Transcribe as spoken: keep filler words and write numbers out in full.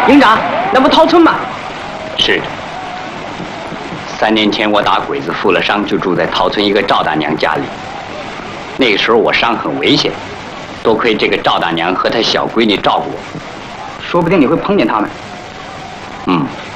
营长，那不陶村吗？ 是的。三年前我打鬼子负了伤，就住在陶村一个赵大娘家里。那个时候我伤很危险，多亏这个赵大娘和她小闺女照顾我。 说不定你会碰见他们。 嗯，